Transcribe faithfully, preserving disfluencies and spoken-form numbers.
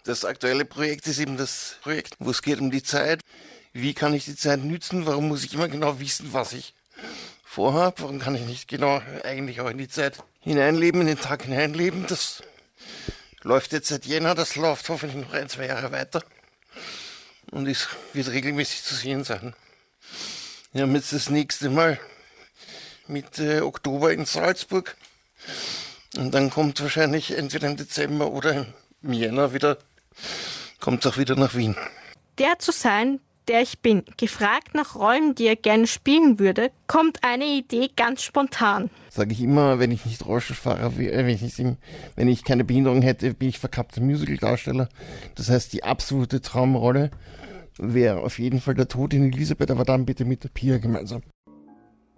Das aktuelle Projekt ist eben das Projekt, wo es geht um die Zeit. Wie kann ich die Zeit nützen? Warum muss ich immer genau wissen, was ich vorhabe? Warum kann ich nicht genau eigentlich auch in die Zeit hineinleben, in den Tag hineinleben? Das läuft jetzt seit Jänner, das läuft hoffentlich noch ein, zwei Jahre weiter und es wird regelmäßig zu sehen sein. Wir haben jetzt das nächste Mal Mitte Oktober in Salzburg und dann kommt wahrscheinlich entweder im Dezember oder im Jänner wieder, kommt es auch wieder nach Wien. Der zu sein, der ich bin, gefragt nach Rollen, die er gerne spielen würde, kommt eine Idee ganz spontan. Sage ich immer, wenn ich nicht Rollstuhlfahrer wäre, wenn ich, nicht, wenn ich keine Behinderung hätte, bin ich verkappter Musical-Darsteller. Das heißt, die absolute Traumrolle wäre auf jeden Fall der Tod in Elisabeth, aber dann bitte mit der Pia gemeinsam.